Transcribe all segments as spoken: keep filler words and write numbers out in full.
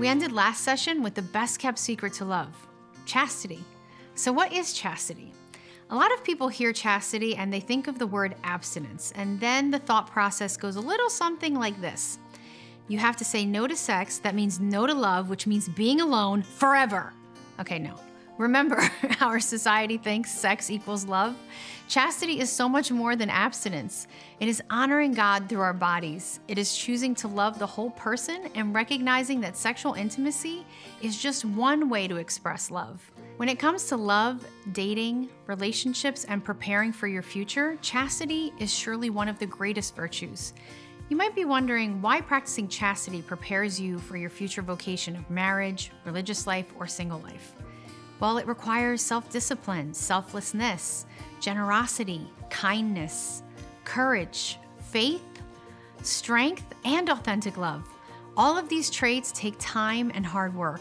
We ended last session with the best kept secret to love, chastity. So what is chastity? A lot of people hear chastity and they think of the word abstinence, and then the thought process goes a little something like this. You have to say no to sex, that means no to love, which means being alone forever. Okay, no. Remember how our society thinks sex equals love? Chastity is so much more than abstinence. It is honoring God through our bodies. It is choosing to love the whole person and recognizing that sexual intimacy is just one way to express love. When it comes to love, dating, relationships, and preparing for your future, chastity is surely one of the greatest virtues. You might be wondering why practicing chastity prepares you for your future vocation of marriage, religious life, or single life. Well, it requires self-discipline, selflessness, generosity, kindness, courage, faith, strength, and authentic love. All of these traits take time and hard work.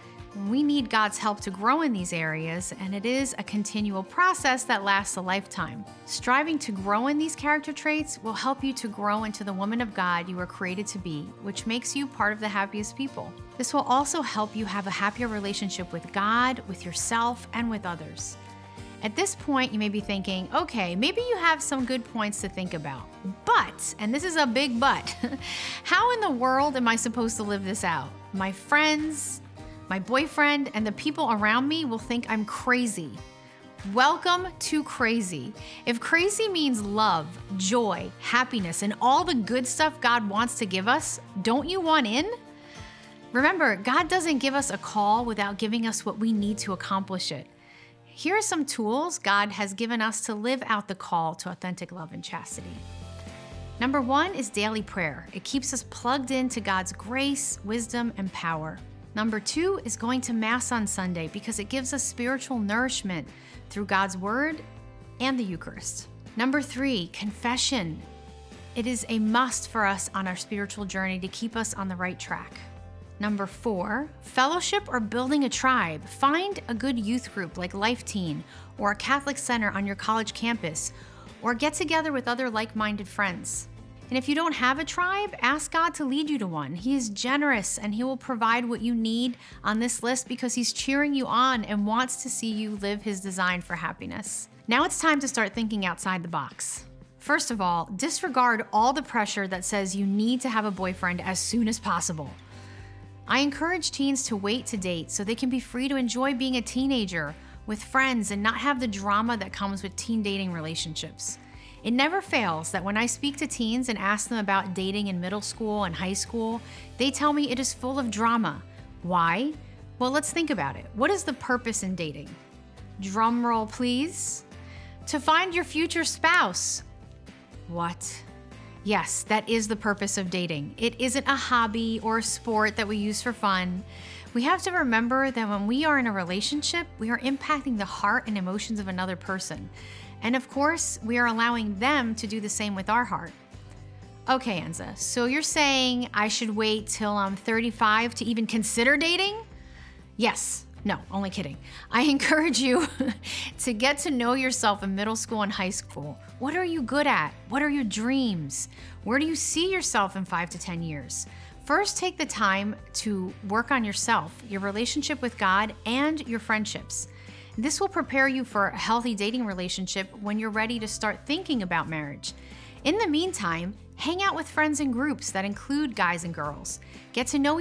We need God's help to grow in these areas, and it is a continual process that lasts a lifetime. Striving to grow in these character traits will help you to grow into the woman of God you were created to be, which makes you part of the happiest people. This will also help you have a happier relationship with God, with yourself, and with others. At this point, you may be thinking, okay, maybe you have some good points to think about, but, and this is a big but, how in the world am I supposed to live this out? My friends, my boyfriend, and the people around me will think I'm crazy. Welcome to crazy. If crazy means love, joy, happiness, and all the good stuff God wants to give us, don't you want in? Remember, God doesn't give us a call without giving us what we need to accomplish it. Here are some tools God has given us to live out the call to authentic love and chastity. Number one is daily prayer. It keeps us plugged into God's grace, wisdom, and power. Number two is going to Mass on Sunday because it gives us spiritual nourishment through God's Word and the Eucharist. Number three, confession. It is a must for us on our spiritual journey to keep us on the right track. Number four, fellowship or building a tribe. Find a good youth group like Life Teen or a Catholic center on your college campus, or get together with other like-minded friends. And if you don't have a tribe, ask God to lead you to one. He is generous and He will provide what you need on this list because He's cheering you on and wants to see you live His design for happiness. Now it's time to start thinking outside the box. First of all, disregard all the pressure that says you need to have a boyfriend as soon as possible. I encourage teens to wait to date so they can be free to enjoy being a teenager with friends and not have the drama that comes with teen dating relationships. It never fails that when I speak to teens and ask them about dating in middle school and high school, they tell me it is full of drama. Why? Well, let's think about it. What is the purpose in dating? Drum roll, please. To find your future spouse. What? Yes, that is the purpose of dating. It isn't a hobby or a sport that we use for fun. We have to remember that when we are in a relationship, we are impacting the heart and emotions of another person. And of course, we are allowing them to do the same with our heart. Okay, Enza, so you're saying I should wait till I'm thirty-five to even consider dating? Yes. No, only kidding. I encourage you to get to know yourself in middle school and high school. What are you good at? What are your dreams? Where do you see yourself in five to ten years? First, take the time to work on yourself, your relationship with God, and your friendships. This will prepare you for a healthy dating relationship when you're ready to start thinking about marriage. In the meantime, hang out with friends in groups that include guys and girls. Get to know